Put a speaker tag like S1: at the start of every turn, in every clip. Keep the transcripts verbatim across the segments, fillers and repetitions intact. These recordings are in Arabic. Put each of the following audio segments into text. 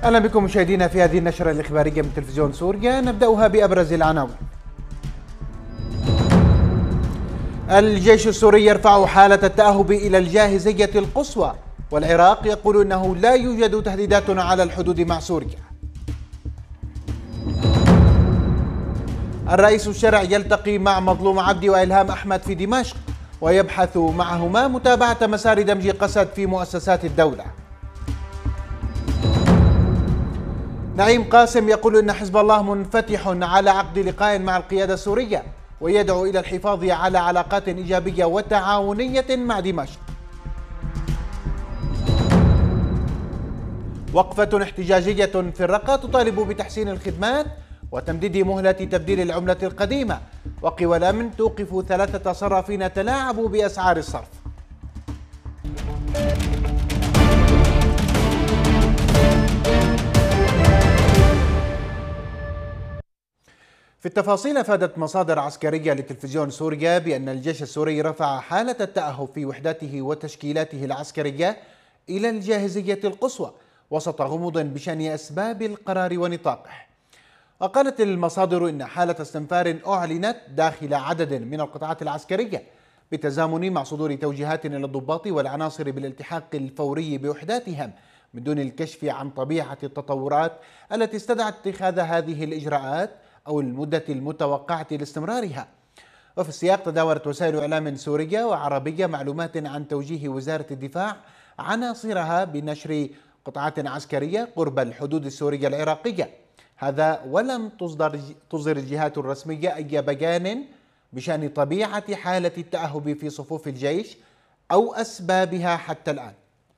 S1: أهلا بكم مشاهدينا في هذه النشرة الإخبارية من تلفزيون سوريا، نبدأها بأبرز العناوين. الجيش السوري يرفع حالة التأهب إلى الجاهزية القصوى، والعراق يقول أنه لا يوجد تهديدات على الحدود مع سوريا. الرئيس الشرع يلتقي مع مظلوم عبدي وإلهام أحمد في دمشق، ويبحث معهما متابعة مسار دمج قسد في مؤسسات الدولة. نعيم قاسم يقول إن حزب الله منفتح على عقد لقاء مع القيادة السورية، ويدعو إلى الحفاظ على علاقات إيجابية وتعاونية مع دمشق. وقفة احتجاجية في الرقة تطالب بتحسين الخدمات وتمديد مهلة تبديل العملة القديمة، وقوى الأمن توقف ثلاثة صرافين تلاعبوا بأسعار الصرف. في التفاصيل، أفادت مصادر عسكرية لتلفزيون سوريا بأن الجيش السوري رفع حالة التأهب في وحداته وتشكيلاته العسكرية إلى الجاهزية القصوى وسط غموض بشأن أسباب القرار ونطاقه. وقالت المصادر إن حالة استنفار أعلنت داخل عدد من القطاعات العسكرية بالتزامن مع صدور توجيهات إلى الضباط والعناصر بالالتحاق الفوري بوحداتهم من دون الكشف عن طبيعة التطورات التي استدعت اتخاذ هذه الإجراءات أو المدة المتوقعة لاستمرارها. وفي السياق، تداولت وسائل إعلام سورية وعربية معلومات عن توجيه وزارة الدفاع عناصرها بنشر قطاعات عسكرية قرب الحدود السورية العراقية، هذا ولم تصدر تصدر الجهات الرسمية أي بيان بشأن طبيعة حالة التأهب في صفوف الجيش أو أسبابها حتى الآن.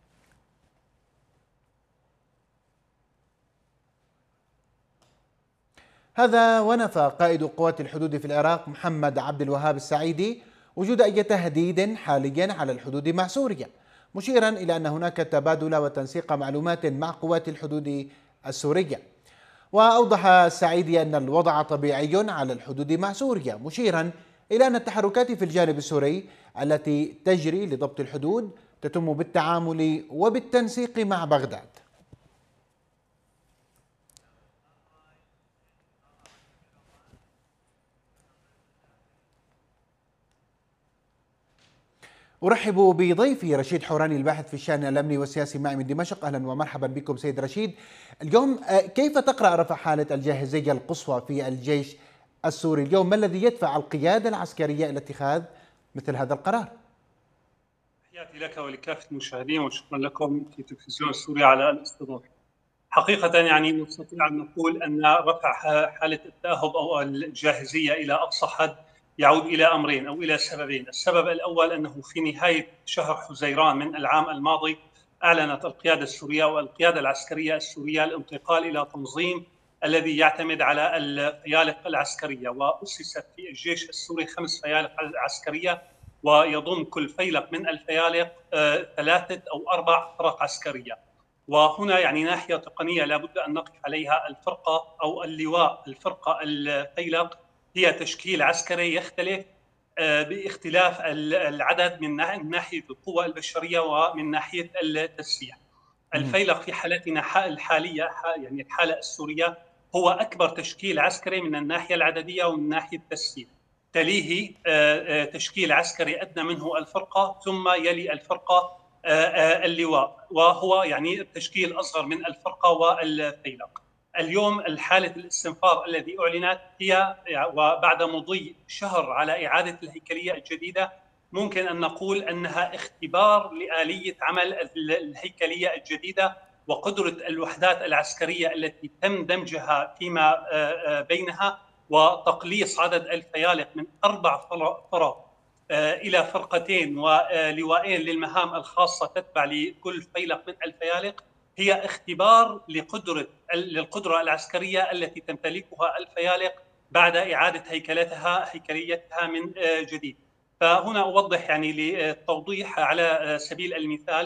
S1: هذا ونفى قائد قوات الحدود في العراق محمد عبد الوهاب السعيدي وجود أي تهديد حاليا على الحدود مع سوريا، مشيرا إلى أن هناك تبادل وتنسيق معلومات مع قوات الحدود السورية. وأوضح السعيدي أن الوضع طبيعي على الحدود مع سوريا، مشيرا إلى أن التحركات في الجانب السوري التي تجري لضبط الحدود تتم بالتعامل وبالتنسيق مع بغداد. أرحب بضيفي رشيد حوراني الباحث في الشأن الأمني والسياسي معي من دمشق. أهلا ومرحبا بكم سيد رشيد. اليوم كيف تقرأ رفع حالة الجاهزية القصوى في الجيش السوري اليوم؟ ما الذي يدفع القيادة العسكرية إلى اتخاذ مثل هذا القرار؟
S2: تحياتي لك ولكافة المشاهدين، وشكرا لكم في تلفزيون سوريا على الاستضافة. حقيقة يعني نستطيع أن نقول أن رفع حالة التأهب أو الجاهزية إلى أقصى حد يعود إلى أمرين أو إلى سببين. السبب الأول أنه في نهاية شهر حزيران من العام الماضي أعلنت القيادة السورية والقيادة العسكرية السورية الانتقال إلى تنظيم الذي يعتمد على الفيالق العسكرية، وأسست في الجيش السوري خمس فيالق عسكرية، ويضم كل فيلق من الفيالق ثلاثة أو أربع فرق عسكرية. وهنا يعني ناحية تقنية لابد أن نقف عليها. الفرقة أو اللواء الفرقة الفيلق هي تشكيل عسكري يختلف باختلاف العدد من ناحية القوة البشرية ومن ناحية التسليح. الفيلق في حالتنا الحالية يعني الحالة السورية هو أكبر تشكيل عسكري من الناحية العددية ومن ناحية التسليح، تليه تشكيل عسكري أدنى منه الفرقة، ثم يلي الفرقة اللواء، وهو يعني التشكيل أصغر من الفرقة والفيلق. اليوم الحالة الاستنفار الذي أعلنت هي وبعد مضي شهر على إعادة الهيكلية الجديدة ممكن أن نقول أنها اختبار لآلية عمل الهيكلية الجديدة وقدرة الوحدات العسكرية التي تم دمجها فيما بينها وتقليص عدد الفيالق من أربع فرق إلى فرقتين ولواءين للمهام الخاصة تتبع لكل فيلق من الفيالق، هي اختبار لقدرة للقدرة العسكرية التي تمتلكها الفيالق بعد إعادة هيكلتها هيكليتها من جديد. فهنا أوضح يعني للتوضيح على سبيل المثال،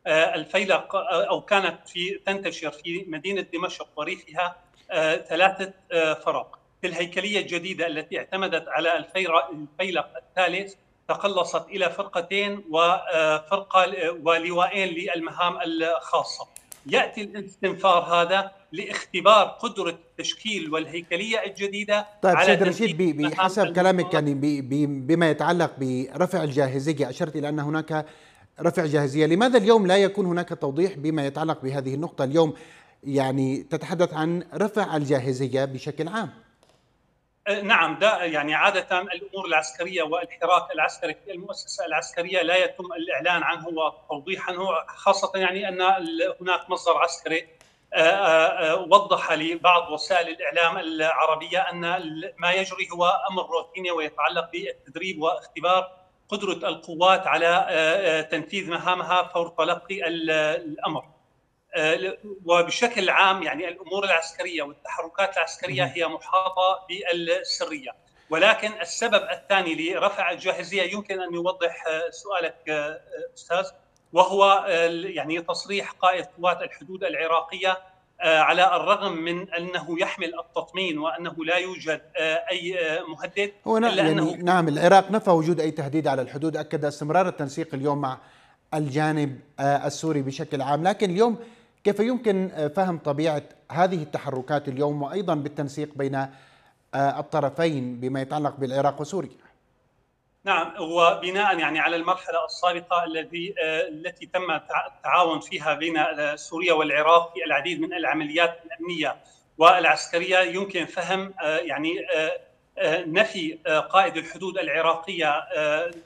S2: الفيلق أو كانت في تنتشر في مدينة دمشق وريفها ثلاثة فرق. في الهيكلية الجديدة التي اعتمدت على الفيلق الثالث تقلصت إلى فرقتين وفرقة ولواءين للمهام الخاصة. يأتي الاستنفار هذا لاختبار قدرة التشكيل والهيكلية الجديدة
S1: طيب
S2: على
S1: سيد
S2: تنفيذ
S1: رشيد، ب-
S2: مهام
S1: بحسب كلامك
S2: المنظمة.
S1: يعني ب- ب- بما يتعلق برفع الجاهزية، أشرت إلى أن هناك رفع جاهزية، لماذا اليوم لا يكون هناك توضيح بما يتعلق بهذه النقطة؟ اليوم يعني تتحدث عن رفع الجاهزية بشكل عام.
S2: نعم، ده يعني عادة الأمور العسكرية والحراك العسكري في المؤسسة العسكرية لا يتم الإعلان عنه والتوضيح عنه، خاصة يعني أن هناك مصدر عسكري وضح لبعض وسائل الإعلام العربية أن ما يجري هو أمر روتيني ويتعلق بالتدريب واختبار قدرة القوات على تنفيذ مهامها فور تلقي الأمر. وبشكل عام يعني الامور العسكريه والتحركات العسكريه هي محاطه بالسريه، ولكن السبب الثاني لرفع الجاهزيه يمكن ان يوضح سؤالك استاذ، وهو يعني تصريح قائد قوات الحدود العراقيه على الرغم من انه يحمل التطمين وانه لا يوجد اي مهدد،
S1: هو
S2: الا
S1: يعني
S2: انه
S1: نعم، العراق نفى وجود أي تهديد على الحدود، أكد استمرار التنسيق اليوم مع الجانب السوري بشكل عام، لكن اليوم كيف يمكن فهم طبيعة هذه التحركات اليوم، وأيضا بالتنسيق بين الطرفين بما يتعلق بالعراق وسوريا؟
S2: نعم، وبناء يعني على المرحلة السابقة التي التي تم التعاون فيها بين سوريا والعراق في العديد من العمليات الأمنية والعسكرية، يمكن فهم يعني نفي قائد الحدود العراقية